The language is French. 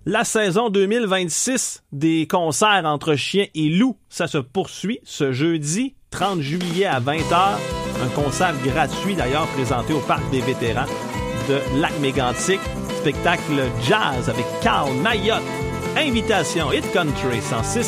La saison 2026 des concerts entre chiens et loups, ça se poursuit ce jeudi 30 juillet à 20h. Un concert gratuit d'ailleurs présenté au Parc des vétérans de Lac-Mégantic. Spectacle jazz avec Carl Mayotte. Invitation Hit Country 106.